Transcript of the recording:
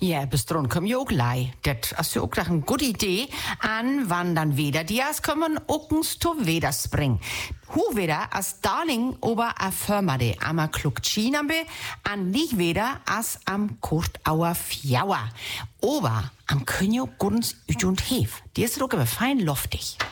Ja, bis dran komm ich auch lei. Das ist ja auch noch eine gute Idee. An wann dann wieder dias kommen, ukens to wieder springen. Hu wieder as Darling ober a Firma de ama Klugtschina be, an nicht wieder as am Kurtauer Fjauer. Ober am Könjo Gudens Üt und Hef. Die ist doch aber fein loftig.